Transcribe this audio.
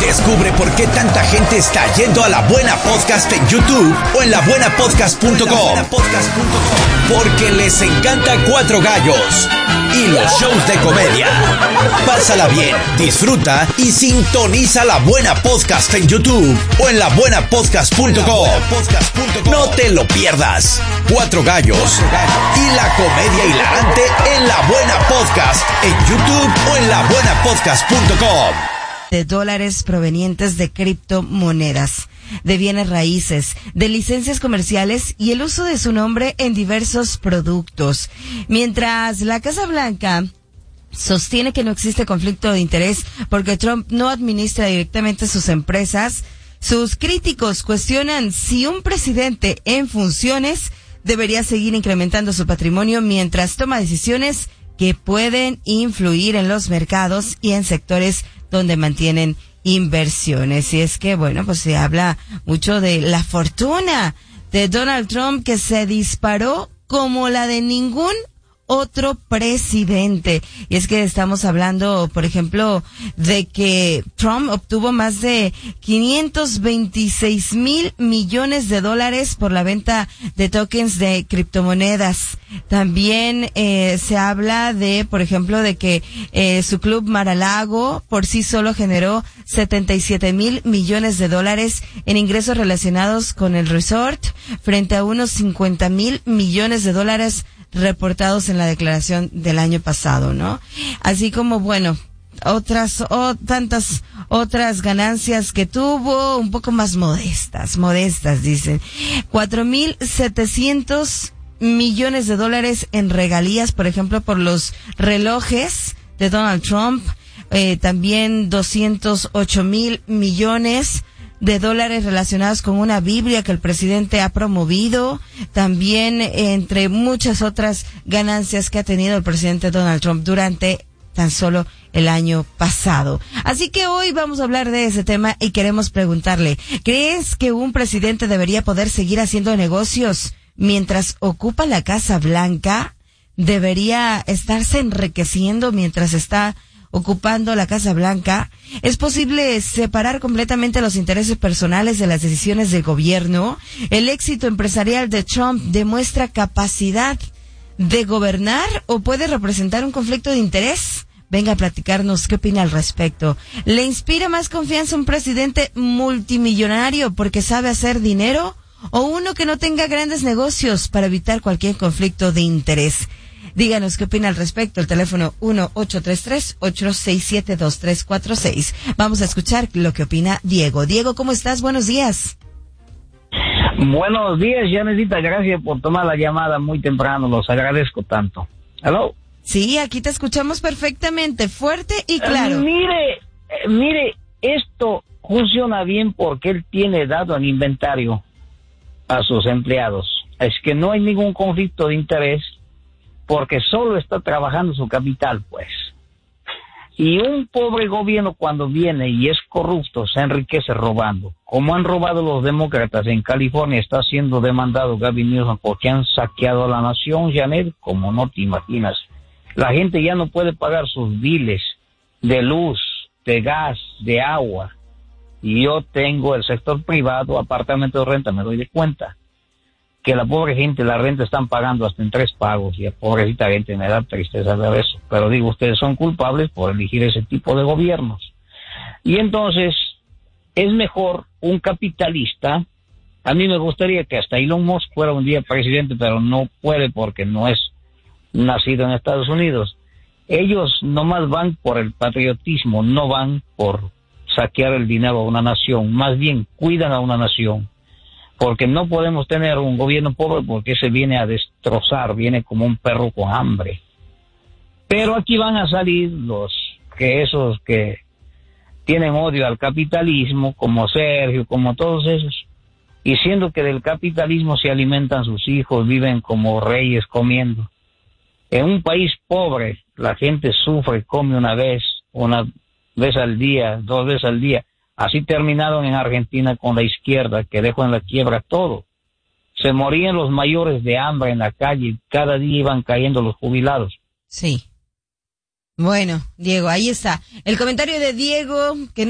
Descubre por qué tanta gente está yendo a La Buena Podcast en YouTube o en labuenapodcast.com. Porque les encanta Cuatro Gallos y los shows de comedia. Pásala bien, disfruta y sintoniza La Buena Podcast en YouTube o en labuenapodcast.com. No te lo pierdas. Cuatro Gallos y la comedia hilarante en La Buena Podcast en YouTube o en labuenapodcast.com. De dólares provenientes de criptomonedas, de bienes raíces, de licencias comerciales y el uso de su nombre en diversos productos. Mientras la Casa Blanca sostiene que no existe conflicto de interés porque Trump no administra directamente sus empresas, sus críticos cuestionan si un presidente en funciones debería seguir incrementando su patrimonio mientras toma decisiones que pueden influir en los mercados y en sectores donde mantienen inversiones. Y es que, bueno, pues se habla mucho de la fortuna de Donald Trump, que se disparó como la de ningún otro presidente. Y es que estamos hablando, por ejemplo, de que Trump obtuvo más de 526 mil millones de dólares por la venta de tokens de criptomonedas. También se habla de, por ejemplo, de que su club Mar-a-Lago por sí solo generó 77 mil millones de dólares en ingresos relacionados con el resort, frente a unos 50 mil millones de dólares reportados en la declaración del año pasado, ¿no? Así como, bueno, tantas otras ganancias que tuvo, un poco más modestas, dicen. 4,700 millones de dólares en regalías, por ejemplo, por los relojes de Donald Trump, también 208 mil millones de dólares relacionados con una Biblia que el presidente ha promovido, también entre muchas otras ganancias que ha tenido el presidente Donald Trump durante tan solo el año pasado. Así que hoy vamos a hablar de ese tema y queremos preguntarle, ¿crees que un presidente debería poder seguir haciendo negocios mientras ocupa la Casa Blanca? ¿Debería estarse enriqueciendo mientras está ocupando la Casa Blanca? ¿Es posible separar completamente los intereses personales de las decisiones del gobierno? ¿El éxito empresarial de Trump demuestra capacidad de gobernar o puede representar un conflicto de interés? Venga a platicarnos qué opina al respecto. ¿Le inspira más confianza un presidente multimillonario porque sabe hacer dinero o uno que no tenga grandes negocios para evitar cualquier conflicto de interés? Díganos qué opina al respecto. El teléfono 1-833-867-2346. Vamos a escuchar lo que opina Diego. Diego, ¿cómo estás? Buenos días. Buenos días, Janesita. Gracias por tomar la llamada muy temprano. Los agradezco tanto. ¿Aló? Sí, aquí te escuchamos perfectamente, fuerte y claro. Mire, esto funciona bien porque él tiene dado en inventario a sus empleados. Es que no hay ningún conflicto de interés, porque solo está trabajando su capital, pues. Y un pobre gobierno cuando viene y es corrupto, se enriquece robando. Como han robado los demócratas en California, está siendo demandado Gavin Newsom porque han saqueado a la nación, Janet, como no te imaginas. La gente ya no puede pagar sus biles de luz, de gas, de agua. Y yo tengo el sector privado, apartamento de renta, me doy de cuenta que la pobre gente, la renta están pagando hasta en 3 pagos, y la pobrecita gente me da tristeza ver eso. Pero digo, ustedes son culpables por elegir ese tipo de gobiernos. Y entonces, es mejor un capitalista. A mí me gustaría que hasta Elon Musk fuera un día presidente, pero no puede porque no es nacido en Estados Unidos. Ellos nomás van por el patriotismo, no van por saquear el dinero a una nación, más bien cuidan a una nación. Porque no podemos tener un gobierno pobre porque se viene a destrozar, viene como un perro con hambre. Pero aquí van a salir esos que tienen odio al capitalismo, como Sergio, como todos esos, y siendo que del capitalismo se alimentan sus hijos, viven como reyes comiendo. En un país pobre, la gente sufre, come una vez al día, 2 veces al día. Así terminaron en Argentina con la izquierda, que dejó en la quiebra todo. Se morían los mayores de hambre en la calle, cada día iban cayendo los jubilados. Sí. Bueno, Diego, ahí está. El comentario de Diego, que